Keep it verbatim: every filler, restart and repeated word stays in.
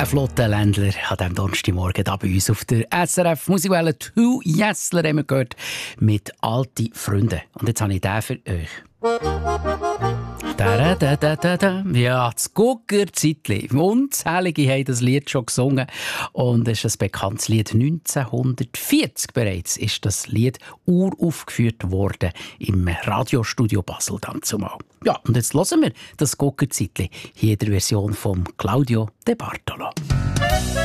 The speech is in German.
Ein flotter Ländler an diesem Donnerstagmorgen hier bei uns auf der S R F Musikwelle. Two Jessler haben wir gehört mit «Alte Freunde». Und jetzt habe ich den für euch. Da, da, da, da, da. Ja, das Guckerzeitli. Unzählige haben das Lied schon gesungen. Und es ist ein bekanntes Lied. neunzehnhundertvierzig bereits ist das Lied uraufgeführt worden im Radiostudio Basel dann zumal. Ja, und jetzt hören wir das Guckerzeitli hier in der Version von Claudio De Bartolo.